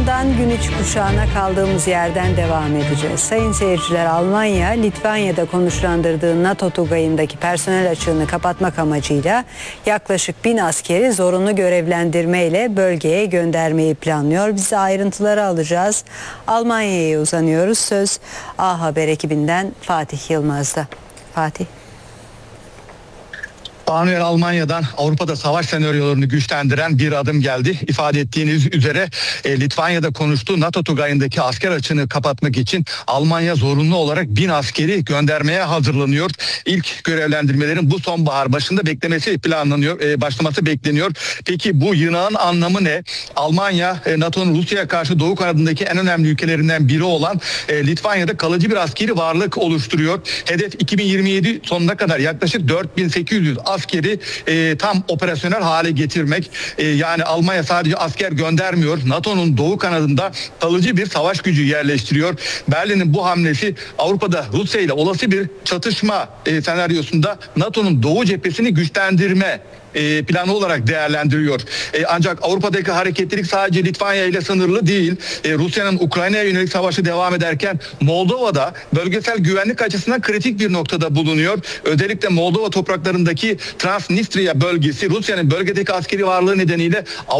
Ekrandan gün 3 kuşağına kaldığımız yerden devam edeceğiz. Sayın seyirciler, Almanya, Litvanya'da konuşlandırdığı NATO tugayındaki personel açığını kapatmak amacıyla yaklaşık 1000 askeri zorunlu görevlendirmeyle bölgeye göndermeyi planlıyor. Biz de ayrıntıları alacağız. Almanya'ya uzanıyoruz. Söz A Haber ekibinden Fatih Yılmaz'da. Fatih. Manuel, Almanya'dan Avrupa'da savaş senaryolarını güçlendiren bir adım geldi. İfade ettiğiniz üzere Litvanya'da konuştuğu NATO tugayındaki asker açığını kapatmak için Almanya zorunlu olarak 1000 askeri göndermeye hazırlanıyor. İlk görevlendirmelerin bu sonbahar başında başlaması bekleniyor. Peki bu yığınağın anlamı ne? Almanya, NATO'nun Rusya'ya karşı Doğu kanadındaki en önemli ülkelerinden biri olan Litvanya'da kalıcı bir askeri varlık oluşturuyor. Hedef 2027 sonuna kadar yaklaşık 4800 askeri tam operasyonel hale getirmek. Yani Almanya sadece asker göndermiyor. NATO'nun doğu kanadında kalıcı bir savaş gücü yerleştiriyor. Berlin'in bu hamlesi Avrupa'da Rusya ile olası bir çatışma senaryosunda NATO'nun doğu cephesini güçlendirme planı olarak değerlendiriyor. Ancak Avrupa'daki hareketlilik sadece Litvanya ile sınırlı değil. Rusya'nın Ukrayna'ya yönelik savaşı devam ederken Moldova'da bölgesel güvenlik açısından kritik bir noktada bulunuyor. Özellikle Moldova topraklarındaki Transnistria bölgesi Rusya'nın bölgedeki askeri varlığı nedeniyle